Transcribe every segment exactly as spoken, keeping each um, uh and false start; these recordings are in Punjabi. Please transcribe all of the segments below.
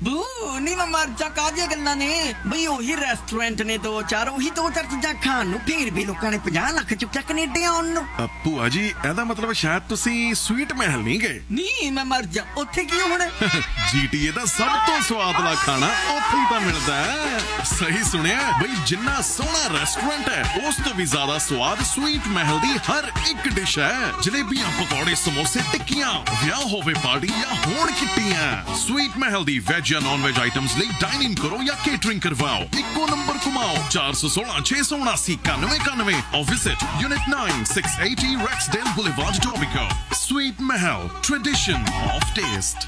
ਬੂ ਨੀ ਮੈਂ ਮਰ ਜਾ ਕਾਹਦੀਆਂ ਗੱਲਾਂ ਨੇ ਬਈ ਉਹੀ ਰੈਸਟੋਰੈਂਟ ਨੇ ਦੋ ਚਾਰ ਉਹੀ ਦੋ ਚਾਰ ਚੀਜ਼ਾਂ ਖਾਣ ਨੂੰ ਫੇਰ ਵੀ ਲੋਕਾਂ ਨੇ ਪੰਜਾਹ ਲੱਖ ਚੁੱਕਿਆ ਕੈਨੇਡਾ ਆਉਣ ਨੂੰ। ਭੂਆ ਜੀ ਇਹਦਾ ਮਤਲਬ ਸ਼ਾਇਦ ਤੁਸੀਂ ਸਵੀਟ ਮਹਿਲ ਨਹੀਂ ਗਏ। ਨਹੀਂ ਮੈਂ ਮਰ ਜਾ ਉੱਥੇ ਕੀ ਹੋਣਾ ਜੀਟੀਏ ਦਾ ਸਭ ਤੋਂ ਸਵਾਦਲਾ ਖਾਣਾ ਉੱਥੇ ਹੀ ਤਾਂ ਮਿਲਦਾ ਹੈ। ਸਹੀ ਸੁਣਿਆ ਬਈ ਜਿੰਨਾ ਸੋਹਣਾ ਰੈਸਟੋਰੈਂਟ ਹੈ ਉਸ ਤੋਂ ਵੀ ਜ਼ਿਆਦਾ ਸਵਾਦ ਸਵੀਟ ਮਹਿਲ ਦੀ ਹਰ ਇੱਕ ਡਿਸ਼ ਹੈ। ਜਲੇਬੀਆਂ ਪਕੌੜੇ ਸਮੋਸੇ ਟਿੱਕੀਆਂ ਵਿਆਹ ਹੋਵੇ ਪਾਰਟੀ ਜਾਂ ਹੋਣ ਕਿੱਟੀਆਂ ਸਵੀਟ ਮਹਿਲ ਦੀ ਵੈਜ ਜਾਂ ਨॉन वेज आइटम्स ਲਈ डाइन इन करो या केटरिंग करवाओ। इको नंबर घुमाओ चार सौ सोलह छह सौ उनासी इक्यानवे इक्यानवे और visit unit nine six eighty Rexdale Boulevard Tobico। Sweet Mahal, tradition of taste।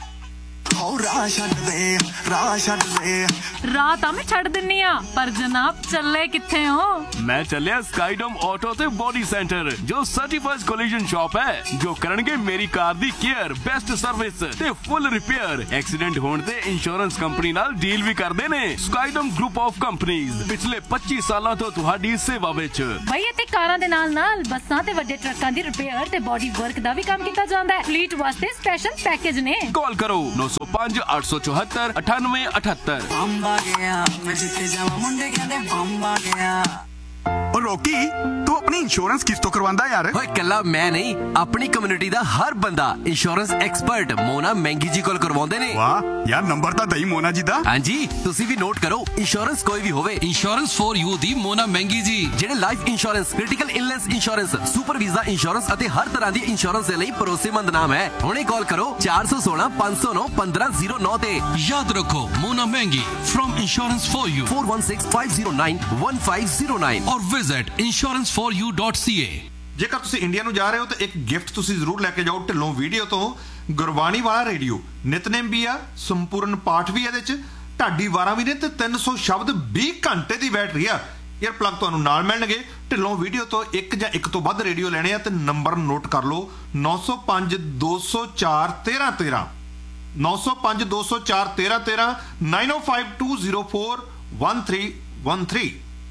ਰਾਹ ਤਾਂ ਮੈਂ ਛੱਡ ਦਿੰਨੀ ਆ ਪਰ ਜਨਾਬ ਚੱਲੇ ਕਿੱਥੇ ਹੋ? ਮੈਂ ਚੱਲਿਆ ਸਕਾਈਡੋਮ ਆਟੋ ਤੇ ਬੋਡੀ ਸੈਂਟਰ ਜੋ ਸਰਟੀਫਾਈਡ ਕੋਲੀਜਨ ਸ਼ਾਪ ਹੈ ਜੋ ਕਰਨਗੇ ਮੇਰੀ ਕਾਰ ਦੀ ਕੇਅਰ ਬੈਸਟ ਸਰਵਿਸ ਤੇ ਫੁੱਲ ਰਿਪੇਅਰ। ਐਕਸੀਡੈਂਟ ਹੋਣ ਤੇ ਇੰਸ਼ੋਰੈਂਸ ਕੰਪਨੀ ਨਾਲ ਡੀਲ ਵੀ ਕਰਦੇ ਨੇ। ਸਕਾਈਡੋਮ ਗਰੁੱਪ ਆਫ ਕੰਪਨੀਆਂ ਪਿਛਲੇ ਪੱਚੀ ਸਾਲਾਂ ਤੋਂ ਤੁਹਾਡੀ ਸੇਵਾ ਵਿੱਚ। ਬਈ ਇੱਥੇ ਕਾਰਾਂ ਦੇ ਨਾਲ ਨਾਲ ਬੱਸਾਂ ਤੇ ਵੱਡੇ ਟਰੱਕਾਂ ਦੀ ਰਿਪੇਅਰ ਤੇ ਬੋਡੀ ਵਰਕ ਦਾ ਵੀ ਕੰਮ ਕੀਤਾ ਜਾਂਦਾ ਹੈ। ਫਲੀਟ ਵਾਸਤੇ ਸਪੈਸ਼ਲ ਪੈਕੇਜ ਨੇ। ਕਾਲ ਕਰੋ ਨੌ ਸੌ ਪੰਜ ਅੱਠ ਸੌ ਚੌਹੱਤਰ ਅਠਾਨਵੇਂ ਅਠੱਤਰ। ਬੰਬਾ ਗਿਆ ਮੈਂ ਜਿੱਥੇ ਜਾਵਾਂ ਮੁੰਡੇ ਕਹਿੰਦੇ ਬੰਬਾ ਗਿਆ। और रॉकी तू अपनी इंश्योरेंस किस तो करवांदा यार? ओए कल्ला मैं नहीं अपनी कम्युनिटी दा हर बंदा इंश्योरेंस एक्सपर्ट मोना मैंगी जी कोल करवाउंदे ने। वाह यार नंबर ता दई मोना जी दा। हां जी तुसी भी नोट करो इंश्योरेंस कोई भी होवे insurance for you the Mona Maggi जी जेडे life insurance critical illness insurance super visa insurance अते हर तरह दी इंश्योरेंस दे लई भरोसेमंद नाम है। हुणे कॉल करो चार सौ सोलह पांच सौ नौ पंद्रह जीरो नौ ते याद रखो Mona Maggi from insurance for you four one six five zero nine one five zero nine और visit insurance for U dot C ए। ਜੇਕਰ ਤੁਸੀਂ ਇੰਡੀਆ ਨੂੰ ਜਾ ਰਹੇ ਹੋ ਤਾਂ ਇੱਕ ਗਿਫਟ ਤੁਸੀਂ ਜ਼ਰੂਰ ਲੈ ਕੇ ਜਾਓ ਢਿੱਲੋਂ ਵੀਡੀਓ ਤੋਂ। ਗੁਰਬਾਣੀ ਵਾਲਾ ਰੇਡੀਓ ਨਿਤਨੇਮ ਵੀ ਆ ਸੰਪੂਰਨ ਪਾਠ ਵੀ ਇਹਦੇ ਚ ਢਾਡੀ ਵਾਰਾਂ ਵੀ ਨੇ ਤੇ ਤਿੰਨ ਸੌ ਸ਼ਬਦ ਵੀਹ ਘੰਟੇ ਦੀ ਬੈਟਰੀ ਆ। ਏਅਰ ਪਲੱਗ ਤੁਹਾਨੂੰ ਨਾਲ ਮਿਲਣਗੇ। ਢਿੱਲੋਂ ਵੀਡੀਓ ਤੋਂ ਇੱਕ ਜਾਂ ਇੱਕ ਤੋਂ ਵੱਧ ਰੇਡੀਓ ਲੈਣੇ ਆ ਤੇ ਨੰਬਰ ਨੋਟ ਕਰ ਲਓ ਨੌ ਸੌ ਪੰਜ ਦੋ ਸੌ ਚਾਰ ਤੇਰਾਂ ਤੇਰਾਂ ਨੌ ਸੌ ਪੰਜ ਦੋ ਸੌ ਚਾਰ ਤੇਰਾਂ ਤੇਰਾਂ ਨਾਈਨ ਓ five two zero four one three one three.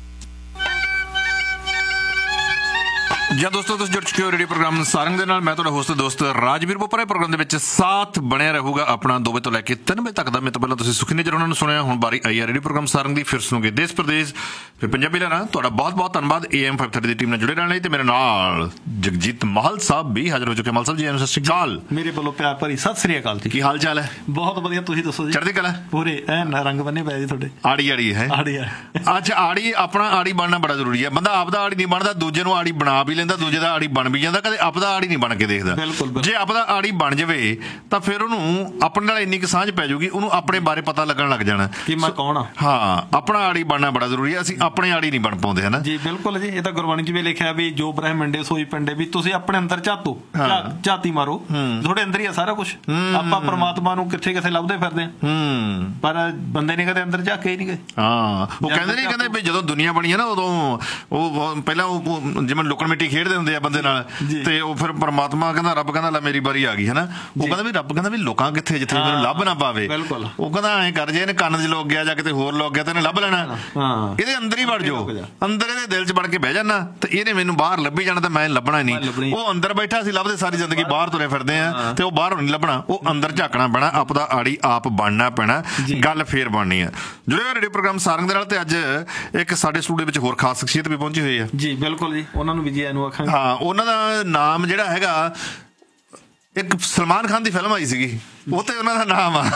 ਜਾਂ ਦੋਸਤੋ ਤੁਸੀਂ ਜੁੜ ਚੁੱਕੇ ਹੋ ਰੇਡੀਓ ਪ੍ਰੋਗਰਾਮ ਸਾਰੰਗ ਦੇ ਨਾਲ। ਮੈਂ ਤੁਹਾਡਾ ਹੋਸਟ ਦੋਸਤ ਰਾਜਵੀਰ ਬੋਪਰਾ। ਪ੍ਰੋਗਰਾਮ ਦੇ ਵਿੱਚ ਸਾਥ ਬਣਿਆ ਰਹੂਗਾ ਆਪਣਾ ਦੋ ਵਜੇ ਤੋਂ ਲੈ ਕੇ ਤਿੰਨ ਵਜੇ ਤੱਕ ਦਾ। ਮੇਰੇ ਤੋਂ ਪਹਿਲਾਂ ਤੁਸੀਂ ਸੁਖੀ ਨੇਜਰ ਉਹਨਾਂ ਨੂੰ ਸੁਣਿਆ। ਹੁਣ ਬਾਰੀ ਆਈ ਹੈ ਰੇਡੀਓ ਪ੍ਰੋਗਰਾਮ ਸਾਰੰਗ ਦੀ। ਫਿਰ ਸੁਣੋਗੇ ਦੇਸ਼ ਪ੍ਰਦੇਸ਼ ਫਿਰ ਪੰਜਾਬੀ ਲੈਣਾ। ਤੁਹਾਡਾ ਬਹੁਤ ਬਹੁਤ ਧੰਨਵਾਦ A M five thirty the team ਨਾਲ ਜੁੜੇ ਰਹਿਣ ਲਈ। ਤੇ ਮੇਰੇ ਨਾਲ ਜਗਜੀਤ ਮਾਹਲ ਸਾਹਿਬ ਵੀ ਹਾਜ਼ਰ ਹੋ ਚੁੱਕੇ। ਮਾਹਲ ਸਾਹਿਬ ਜੀ ਸਤਿ ਸ਼੍ਰੀ ਅਕਾਲ। ਮੇਰੇ ਵੱਲੋਂ ਪਿਆਰ ਭਰੀ ਸਤਿ ਸ਼੍ਰੀ ਅਕਾਲ ਜੀ। ਕੀ ਹਾਲ ਚਾਲ ਹੈ? ਬਹੁਤ ਵਧੀਆ ਤੁਸੀਂ ਦੱਸੋ ਜੀ? ਚੜ੍ਹਦੀ ਕਲਾ ਪੂਰੇ ਐਨ ਰੰਗ ਬੰਨੇ ਪਏ ਜੀ ਤੁਹਾਡੇ। ਆੜੀ ਆੜੀ ਹੈ ਆੜੀ ਆ ਅੱਛਾ ਆੜੀ ਆਪਣਾ ਆੜੀ ਬਣਨਾ ਬੜਾ ਜ਼ਰੂਰੀ ਹੈ। ਬੰਦਾ ਆਪਦਾ ਆੜੀ ਨਹੀਂ ਬਣਦਾ ਦੂਜੇ ਨੂੰ ਆੜੀ ਬਣਾ ਵੀ ਲੈਂਦਾ ਦੂਜੇ ਦਾ ਆੜੀ ਬਣ ਵੀ ਜਾਂਦਾ। ਕਦੇ ਆਪਦਾ ਆੜੀ ਨਹੀਂ ਬਣ ਕੇ ਦੇਖਦਾ। ਜੇ ਆਪਦਾ ਆੜੀ ਬਣ ਜਾਵੇ ਤਾਂ ਫਿਰ ਉਹਨੂੰ ਆਪਣੇ ਨਾਲ ਇੰਨੀ ਕੁ ਸਾਂਝ ਪੈ ਜਾਊਗੀ ਉਹਨੂੰ ਆਪਣੇ ਬਾਰੇ ਪਤਾ ਲੱਗਣ ਲੱਗ ਜਾਣਾ ਕਿ ਮੈਂ ਕੌਣ ਆ। ਹਾਂ ਆਪਣਾ ਆੜੀ ਬਣਨਾ ਬੜਾ ਜ਼ਰੂਰੀ ਹੈ। ਅਸੀਂ ਆਪਣੇ ਆੜੀ ਨਹੀਂ ਬਣ ਪਾਉਂਦੇ ਹਨਾ ਜੀ। ਬਿਲਕੁਲ ਜੀ ਇਹ ਤਾਂ ਗੁਰਬਾਣੀ 'ਚ ਵੀ ਲਿਖਿਆ ਵੀ ਜੋ ਬ੍ਰਹਮੰਡੇ ਸੋਈ ਪਿੰਡੇ ਵੀ ਤੁਸੀਂ ਆਪਣੇ ਅੰਦਰ ਝਾਤੋ ਝਾਤੀ ਮਾਰੋ ਤੁਹਾਡੇ ਅੰਦਰ ਹੀ ਆ ਸਾਰਾ ਕੁਝ। ਆਪਾਂ ਪਰਮਾਤਮਾ ਨੂੰ ਕਿੱਥੇ ਕਿੱਥੇ ਲੱਭਦੇ ਫਿਰਦੇ ਆ ਪਰ ਬੰਦੇ ਨੇ ਕਦੇ ਅੰਦਰ ਝਾਕੇ ਹੀ ਨਹੀਂ ਗਏ। ਹਾਂ ਉਹ ਕਹਿੰਦੇ ਨਹੀਂ ਕਹਿੰਦੇ ਵੀ ਜਦੋਂ ਦੁਨੀਆ ਬਣੀ ਹੈ ਨਾ ਉਦੋਂ ਉਹ ਪਹਿਲਾਂ ਉਹ ਜਿਵੇਂ ਲੁਕਣ ਮਿੱਟੀ ਖੇਡਦੇ ਹੁੰਦੇ ਆ ਬੰਦੇ ਨਾਲ ਤੇ ਉਹ ਫਿਰ ਪਰਮਾਤਮਾ ਕਹਿੰਦਾ ਰੱਬ ਕਹਿੰਦਾ ਲੈ ਮੇਰੀ ਵਾਰੀ ਆ ਗਈ ਹਨਾ। ਉਹ ਕਹਿੰਦਾ ਵੀ ਰੱਬ ਕਹਿੰਦਾ ਵੀ ਲੋਕਾਂ ਕਿੱਥੇ ਜਿੱਥੇ ਮੈਨੂੰ ਲੱਭ ਨਾ ਪਾਵੇ। ਉਹ ਕਹਿੰਦਾ ਐਂ ਕਰ ਜੇ ਇਹਨੇ ਕੰਨ 'ਚ ਲੁੱਕ ਗਿਆ ਜਾਂ ਕਿਤੇ ਹੋਰ ਲੁੱਕ ਗਿਆ ਤੇ ਇਹਨੇ ਲੱਭ ਲੈਣਾ। ਇਹਦੇ ਅੰਦਰ ਹੀ ਵੜ ਜਾਓ ਅੰਦਰ ਇਹਦੇ ਦਿਲ 'ਚ ਵੜ ਕੇ ਬਹਿ ਜਾਣਾ ਤੇ ਇਹਨੇ ਮੈਨੂੰ ਬਾਹਰ ਲੱਭੀ ਜਾਣਾ ਤੇ ਮੈਂ ਲੱਭਣਾ ਹੀ ਨਹੀਂ। ਉਹ ਅੰਦਰ ਬੈਠਾ ਸੀ ਲੱਭਦੇ ਸਾਰੀ ਜ਼ਿੰਦਗੀ ਬਾਹਰ ਤੁਰੇ ਫਿਰਦੇ ਆ ਤੇ ਉਹ ਬਾਹਰੋਂ ਨਹੀਂ ਲੱਭਣਾ। ਉਹ ਅੰਦਰ ਝਾਕਣਾ ਪੈਣਾ ਆਪਦਾ ਆੜੀ ਆਪ ਬਣਨਾ ਪੈਣਾ। ਗੱਲ ਫੇਰ ਬਣਨੀ ਆ। ਜੁੜੇ ਹੋਏ ਰੇਡੀਓ ਪ੍ਰੋਗਰਾਮ ਸਾਰੰਗ ਦੇ ਨਾਲ। ਤੇ ਅੱਜ ਇੱਕ ਸਾਡੇ ਸਟੂਡੀਓ ਵਿੱਚ ਹੋਰ ਖਾਸ ਸ਼ਖਸੀਅਤ ਵੀ ਪਹੁੰਚੀ ਹੋਈ ਆ ਜੀ। ਬਿਲਕੁਲ ਜੀ ਉਹਨਾਂ ਨੂੰ ਵੀ ਜੀ ਨੂੰ ਆਖਾਂਗੇ। ਹਾਂ ਉਹਨਾਂ ਦਾ ਨਾਮ ਜਿਹੜਾ ਹੈਗਾ ਇੱਕ ਸਲਮਾਨ ਖਾਨ ਦੀ ਫਿਲਮ ਆਈ ਸੀਗੀ ਉਹ ਤੇ ਉਹਨਾਂ ਦਾ ਨਾਮ ਆ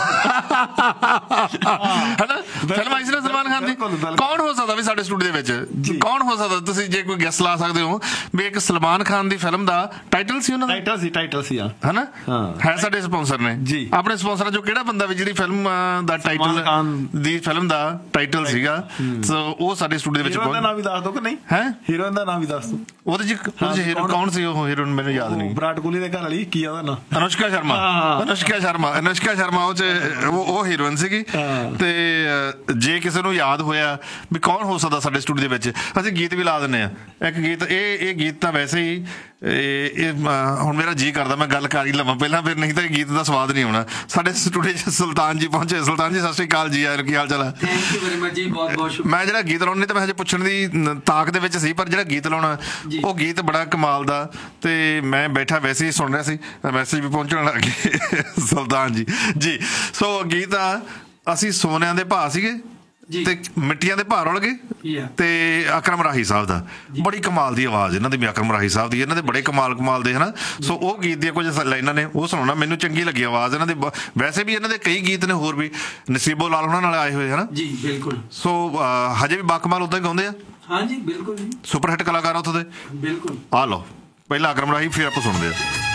ਹਨਾ। ਫਿਲਮ ਆਈ ਸੀ ਨਾ ਸਲਮਾਨ ਖਾਨ ਦੀ। ਕੌਣ ਹੋ ਸਕਦਾ ਵੀ ਸਾਡੇ ਸਟੂਡੀਓ ਦੇ ਵਿੱਚ ਕੌਣ ਹੋ ਸਕਦਾ ਤੁਸੀਂ ਜੇ ਕੋਈ ਗੈਸ ਲਾ ਸਕਦੇ ਹੋ ਵੀ ਇੱਕ ਸਲਮਾਨ ਖਾਨ ਦੀ ਫਿਲਮ ਦਾ ਟਾਈਟਲ ਸੀ ਉਹਨਾਂ ਦਾ? ਟਾਈਟਲ ਸੀ ਟਾਈਟਲ ਸੀ ਹਨਾ। ਹੈ ਸਾਡੇ ਸਪਾਂਸਰ ਨੇ ਜੀ। ਆਪਣੇ ਸਪਾਂਸਰਾਂ ਚੋਂ ਕਿਹੜਾ ਬੰਦਾ ਵੀ ਜਿਹੜੀ ਫਿਲਮ ਦਾ ਟਾਈਟਲ ਦੀ ਫਿਲਮ ਦਾ ਟਾਈਟਲ ਸੀਗਾ ਸੋ ਉਹ ਸਾਡੇ ਸਟੂਡੀਓ ਦੇ ਵਿੱਚ ਹੀਰੋਇਨ ਦਾ ਨਾਮ ਵੀ ਦੱਸ ਦਿਓ ਕਿ ਨਹੀਂ ਹੈ? ਹੀਰੋਇਨ ਦਾ ਨਾਮ ਵੀ ਦੱਸ ਦਿਓ। ਉਹਦੇ ਚ ਹੀਰੋ ਕੌਣ ਸੀ? ਉਹ ਹੀਰੋਇਨ ਮੈਨੂੰ ਯਾਦ ਨਹੀਂ। ਵਿਰਾਟ ਕੋਹਲੀ ਦੇ ਘਰ ਵਾਲੀ ਕੀ ਆ ਉਹਦਾ ਨਾਮ? ਅਨੁਸ਼ਕਾ ਸ਼ਰਮਾ। ਅਨੁਸ਼ਕਾ ਸ਼ਰਮਾ ਅਨੁਸ਼ਕਾ ਸ਼ਰਮਾ ਉਹ ਚ ਉਹ ਹੀਰੋਇਨ ਸੀਗੀ। ਤੇ ਜੇ ਕਿਸੇ ਨੂੰ ਯਾਦ ਹੋਇਆ ਵੀ ਕੌਣ ਹੋ ਸਕਦਾ ਸਾਡੇ ਸਟੂਡੀਓ ਦੇ ਵਿੱਚ ਅਸੀਂ ਗੀਤ ਵੀ ਲਾ ਦਿੰਦੇ ਆ। ਇੱਕ ਗੀਤ ਇਹ ਇਹ ਗੀਤ ਤਾਂ ਵੈਸੇ ਹੀ ਇਹ ਹੁਣ ਮੇਰਾ ਜੀਅ ਕਰਦਾ ਮੈਂ ਗੱਲ ਕਰ ਹੀ ਲਵਾਂ ਪਹਿਲਾਂ ਫਿਰ ਨਹੀਂ ਤਾਂ ਗੀਤ ਦਾ ਸਵਾਦ ਨਹੀਂ ਆਉਣਾ। ਸਾਡੇ ਸਟੂਡੀਓ 'ਚ ਸੁਲਤਾਨ ਜੀ ਪਹੁੰਚੇ। ਸੁਲਤਾਨ ਜੀ ਸਤਿ ਸ਼੍ਰੀ ਅਕਾਲ ਜੀ। ਯਾਰ ਕੀ ਹਾਲ ਚਾਲ ਹੈ? ਥੈਂਕ ਯੂ ਵੈਰੀ ਮਚ ਜੀ। ਬਹੁਤ ਬਹੁਤ ਮੈਂ ਜਿਹੜਾ ਗੀਤ ਲਾਉਣਾ ਤਾਂ ਮੈਂ ਹਜੇ ਪੁੱਛਣ ਦੀ ਤਾਕ ਦੇ ਵਿੱਚ ਸੀ ਪਰ ਜਿਹੜਾ ਗੀਤ ਲਾਉਣਾ ਉਹ ਗੀਤ ਬੜਾ ਕਮਾਲ ਦਾ ਤੇ ਮੈਂ ਬੈਠਾ ਵੈਸੇ ਹੀ ਸੁਣ ਰਿਹਾ ਸੀ ਮੈਸੇਜ ਵੀ ਪਹੁੰਚਣ ਲੱਗ ਗਏ ਸੁਲਤਾਨ ਜੀ ਜੀ। ਸੋ ਗੀਤ ਆ ਅਸੀਂ ਸੋਨਿਆਂ ਦੇ ਭਾਅ ਸੀਗੇ ਤੇ ਮਿੱਟੀਆਂ ਦੇ ਭਾਅ ਰੁਲ ਗਏ ਤੇ ਅਕਰਮ ਰਾਹੀ ਸਾਹਿਬ ਦਾ ਬੜੀ ਕਮਾਲ ਦੀ ਆਵਾਜ਼ ਇਹਨਾਂ ਦੀ ਵੀ ਅਕਰਮ ਰਾਹੀ ਸਾਹਿਬ ਦੀ ਇਹਨਾਂ ਦੇ ਬੜੇ ਕਮਾਲ ਕਮਾਲ ਦੇ ਹਨਾ ਸੋ ਉਹ ਗੀਤ ਦੀਆਂ ਕੁਝ ਲਾਈਨਾਂ ਨੇ ਉਹ ਸੁਣਾਉਣਾ ਮੈਨੂੰ ਚੰਗੀ ਲੱਗੀ ਆਵਾਜ਼ ਇਹਨਾਂ ਦੇ ਵੈਸੇ ਵੀ ਇਹਨਾਂ ਦੇ ਕਈ ਗੀਤ ਨੇ ਹੋਰ ਵੀ ਨਸੀਬੋ ਲਾਲ ਉਹਨਾਂ ਨਾਲ ਆਏ ਹੋਏ ਹਨਾ ਜੀ ਬਿਲਕੁਲ ਸੋ ਹਜੇ ਵੀ ਬਾਕਮਾਲ ਉਦਾਂ ਹੀ ਗਾਉਂਦੇ ਆ ਹਾਂਜੀ ਬਿਲਕੁਲ ਜੀ ਸੁਪਰ ਹਿੱਟ ਕਲਾਕਾਰ ਉੱਥੇ ਦੇ ਬਿਲਕੁਲ ਆ ਲਓ ਪਹਿਲਾਂ ਅਕਰਮ ਰਾਹੀ ਫਿਰ ਆਪਾਂ ਸੁਣਦੇ ਆ